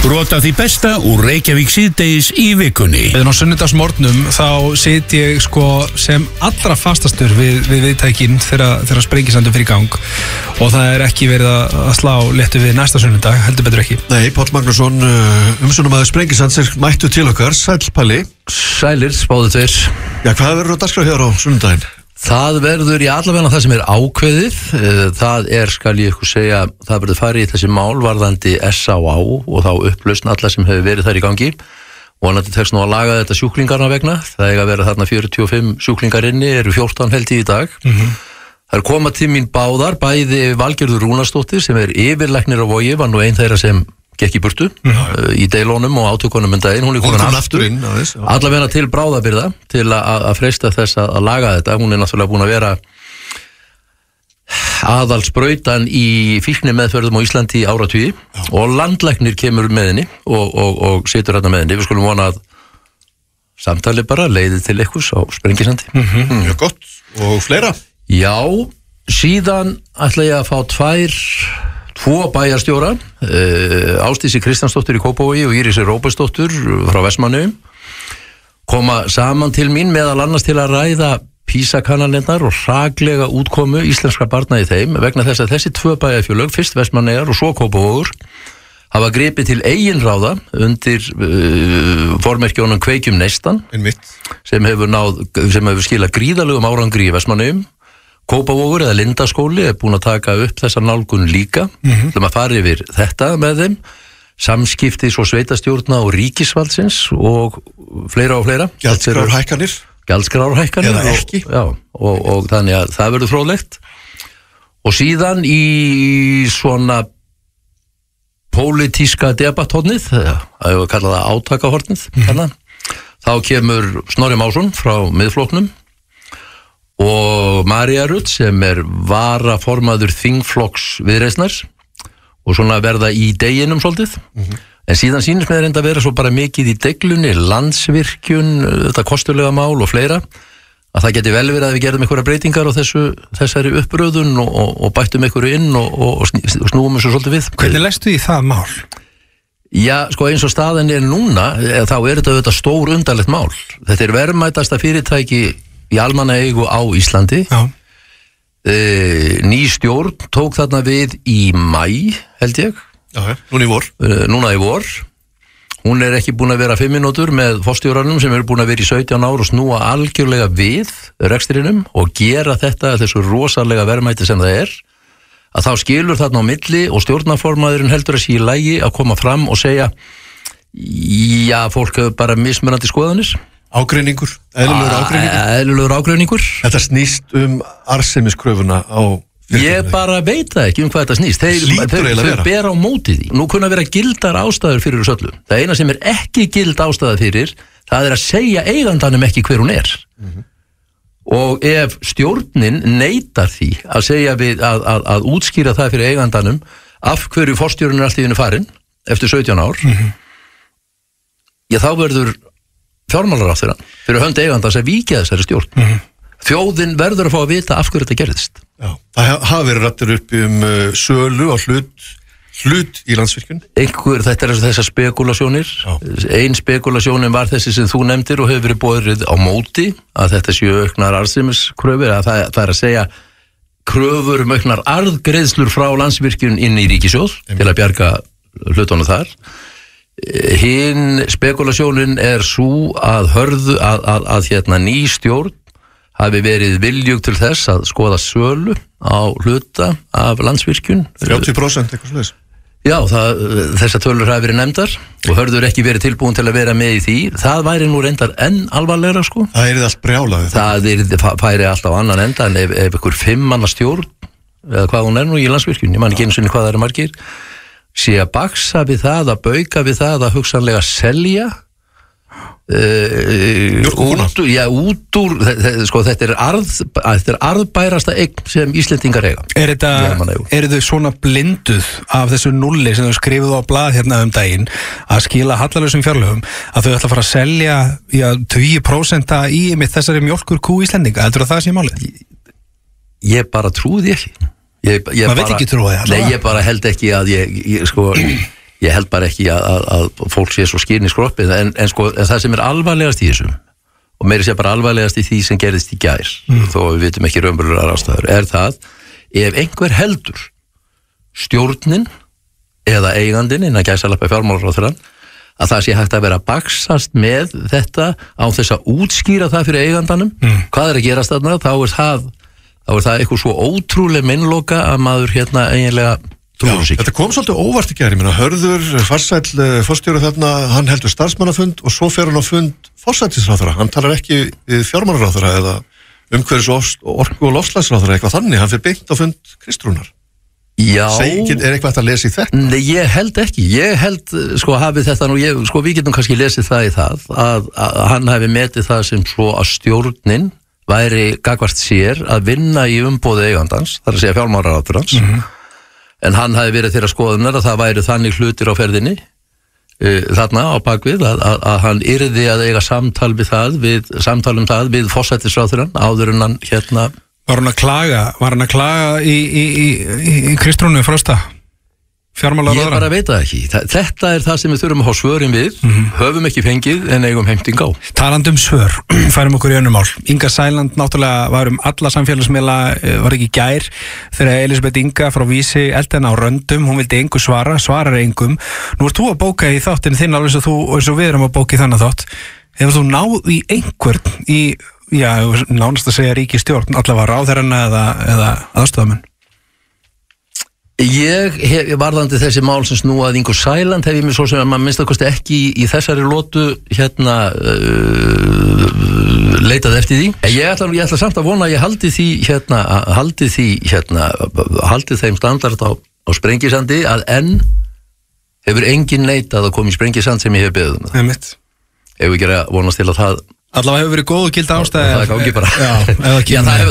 Brot af því besta úr Reykjavík síðdegis í vikunni. Á sunnudagsmorgnum þá sit ég sko sem allra fastastur við viðtækin þegar Sprengisandur fyrir gang og það er ekki verið að slá léttu við næsta sunnudag, heldur betur ekki. Nei, Páll Magnússon, umsjónarmaður Sprengisands er mættu til okkar, sæll Palli. Sælir, spáðu tveir. Já, hvað verður á dagskrá hér á sunnudaginn? Það verður í allavega það sem er ákveðið, það er, skal ég ykkur segja, það verður farið í þessi mál varðandi S.A.A. og þá upplausn alla sem hefur verið þær í gangi og hann tekst nú að laga þetta sjúklingarna vegna, það eiga að vera þarna 45 sjúklingar inni, eru 14 held í dag. Það er komað til mín báðar, bæði Valgerður Rúnarsdóttir sem er yfirlæknir á Vogi, var nú einn þeirra sem gekk í burtu í deilónum og átökunum en daginn, hún er komin aftur allavega til bráðabirða til að freista þess að laga þetta, hún er náttúrulega búin að vera aðalsbrautan í fíknimeðferðum á Íslandi í áratugi og landlæknir kemur með henni og situr hérna með henni, við skulum vona að samtali bara leiði til einhvers á Sprengisandi. Já, gott, og fleira? Já, síðan ætla ég að fá tvo bæjarstjóra, Ásdísi Kristjánsdóttur í Kópavogi og Írisi Róbertsdóttur frá Vestmannaeyjum koma saman til mín meðal annars til að ræða PISA-kannanirnar og hraklega útkomu íslenskra barna í þeim vegna þess að þessi tvö bæjarfélög, fyrst Vestmannaeyjar og svo Kópavogur hafa gripið til eigin ráða undir formerkjónum Kveikjum neistan sem hefur skilað gríðalegum árangri í Vestmannaeyjum. Kópavogur eða Lindaskóli er búin að taka upp þessa nálgun líka að fara yfir þetta með þeim samskipti svo sveitastjórna og ríkisvaldsins og fleira Gjaldskrárhækkanir eða ekki og þannig að það verður fróðlegt og síðan í svona pólitíska debatthornið að ég kalla það átakahornið þá kemur Snorri Másson frá Miðflokknum og María Rutt sem er varaformaður þingflokks Viðreisnar og svona verða í deginum svolítið en síðan sýnist mér enda að vera svo bara mikið í deglunni, Landsvirkjun þetta kostulega mál og fleira að það geti vel verið að við gerðum einhverja breytingar á þessari uppröðun og bættum einhverju inn og snúum þessu svolítið við. Hvernig lestu í það mál? Já, sko eins og staðan er núna þá er þetta stór undarlegt mál. Þetta er verðmætasta fyrirtæki í almannaeigu á Íslandi. Ný stjórn tók þarna við í maí, held ég. Núna í vor. Hún er ekki búin að vera 5 mínútur með forstjóranum sem eru búin að vera í 17 ár og snúa algjörlega við rekstrinum og gera þetta þessu rosalega verðmæti sem það er. Að þá skilur þarna á milli og stjórnarformaðurinn heldur að sé í lagi að koma fram og segja já, fólk hefur bara mismunandi skoðanir. Ágreiningur, eðlilegur ágreiningur. Þetta snýst arðsemiskröfuna á fyrirtækinu. Ég bara veit það ekki hvað þetta snýst. Þeir bera á móti því. Nú kunna vera gildar ástæður fyrir þessu öllu. Það eina sem er ekki gild ástæða fyrir, það er að segja eigandanum ekki hver hún er. Og ef stjórnin neitar því að segja við að útskýra það fyrir eigandanum af hverju forstjórinn er allt í einu farin eftir 17 ár, já þá verður fjármálaráðherra fyrir hönd eigandans að víkja þessari stjórn. Þjóðin verður að fá að vita af hverju þetta gerðist. Já, það hafa verið rættir upp sölu á hlut í Landsvirkjun. Þetta er þessar spekulasjónir. Ein spekulasjónin var þessi sem þú nefndir og hefur verið boðið á móti að þetta séu auknar arðsemiskröfur, að það er að segja kröfur auknar arðgreiðslur frá Landsvirkjun inn í ríkissjóð til að bjarga hlutunum þar. Hinn spekulasjónin er svo að ný stjórn hafi verið viljug til þess að skoða sölu á hluta af Landsvirkjun. 30% eitthvað slags. Já, þessar tölur hafi verið nefndar og hörður ekki verið tilbúin til að vera með í því. Það væri nú reyndar enn alvarlegra sko. Það er allt brjálaði. Það færi allt á annan enda en ef ykkur 5 manna stjórn eða hvað hún er nú í Landsvirkjun, ég man ekki einu sinni hvað það eru margir, sé að baksa við það, að bauka við það, að hugsanlega selja út úr sko, þetta er arðbærasta eign sem Íslendingar eiga. Eru þau svona blinduð af þessu nulli sem þau skrifuðu á blað hérna daginn að skila hallalausum fjárlögum að þau ætla að fara að selja 20% í þessari mjólkurkú Íslendinga? Heldur það sé málið? Ég bara trúi því ekki. Maður veit ekki trúa því. Nei, ég bara held ekki að ég ég held bara ekki að fólk sé svo skýrni skroppið en það sem alvarlegast í þessum og meiri sé bara alvarlegast í því sem gerðist í gær þó við vitum ekki raunverulegar ástæður það, ef einhver heldur stjórnin eða eigandinn innan gæsalappa fjármálaráðherrann að það sé hægt að vera að baxast með þetta á þess að útskýra það fyrir eigandanum hvað að gerast þarna, þá er það eitthvað svo ótrúleg minnloka að maður eiginlega trúur sig. Þetta kom svolítið óvart í gær, Hörður, farsæll forstjóri þarna, hann heldur starfsmannafund og svo fer hann á fund forsætisráðherra, hann talar ekki við fjármálaráðherra eða umhverfis orku og loftslagsráðherra eitthvað þannig, hann fer beint á fund Kristrúnar. Já. Er eitthvað hægt að lesa í þetta? Nei, ég held ekki. Ég held, hafið þetta nú, við getum kannski lesið það í það að hann hafi metið það sem svo að stjórnin væri gagnvart sér að vinna í umboði eigandans, þar að segja fjármálaráðherrans, en hann hafi verið þeirra skoðunar að það væri þannig hlutir á ferðinni þarna á bakvið að hann yrði að eiga samtal um það við forsætisráðherrann áður en hann Var hann að klaga í Kristrúnu Frosta? Fjármálaráðherra? Ég bara veit það ekki. Þetta er það sem við þurfum að hafa svörin við, höfum ekki fengið en eigum heimting á. Talandi svör, færum okkur í önnum mál. Inga Sæland náttúrulega var alla samfélagsmiðla, var ekki í gær, þegar Elisabeth Inga frá Vísi eldi á röndum, hún vildi engu svarar engum. Nú ert þú að bóka í þáttinn þinn alveg eins og við erum að bóka í þannig þátt. Hefur þú náð í einhvern nánast að segja ríkisstjórn, allavega ráðherrana eða aðstofamenn? Ég varðandi þessi mál sem snúa að Ingu Sæland hef ég mér svo sem að maður minnst að kosti ekki í þessari lotu leitað eftir því. Ég ætla samt að vona að ég haldi þeim standard á Sprengisandi að enn hefur enginn neitað að koma í Sprengisand sem ég hef beðið um það. Einmitt. Ef við gera vonast til að það allavega hefur verið góð og gild ástæði það gangi bara það